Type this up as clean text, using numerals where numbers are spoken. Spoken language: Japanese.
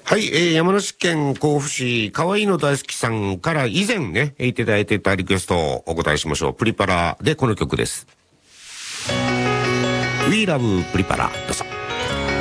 はい、山梨県甲府市、かわいいの大好きさんから以前ね、いただいてたリクエストをお答えしましょう。プリパラでこの曲です。We Love プリパラ、どうぞ。